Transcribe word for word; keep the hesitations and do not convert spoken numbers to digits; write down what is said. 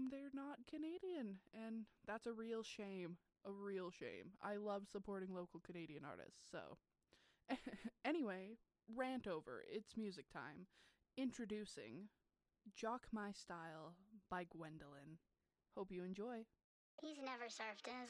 they're not Canadian, and that's a real shame. A real shame. I love supporting local Canadian artists, so. Anyway, rant over. It's music time. Introducing Jock My Style by Gwendolyn. Hope you enjoy. He's never surfed in his